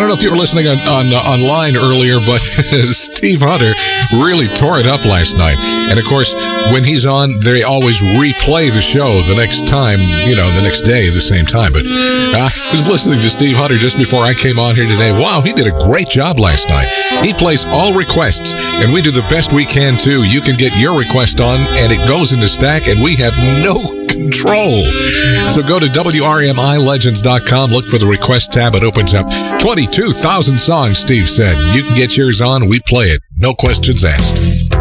don't know if you were listening online earlier, but Steve Hunter really tore it up last night. And of course, when he's on, they always replay the show the next time, the next day at the same time. But I was listening to Steve Hunter just before I came on here today. Wow, he did a great job last night. He plays all requests, and we do the best we can too. You can get your request on, and it goes in the stack, and we have no control. So go to WRMILegends.com, look for the request tab. It opens up 22,000 songs, Steve said. You can get yours on. We play it. No questions asked.